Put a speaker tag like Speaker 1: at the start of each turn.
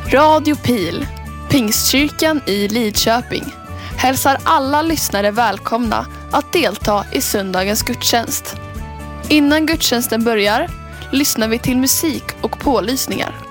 Speaker 1: Radio Pil, Pingstkyrkan i Lidköping, hälsar alla lyssnare välkomna att delta i söndagens gudstjänst. Innan gudstjänsten börjar lyssnar vi till musik och pålysningar.